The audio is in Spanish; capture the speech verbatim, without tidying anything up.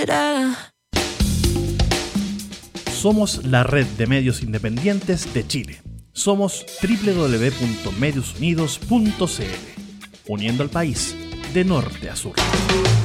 será? Somos la red de medios independientes de Chile. Somos doble u doble u doble u punto medios unidos punto c l, uniendo al país de norte a sur.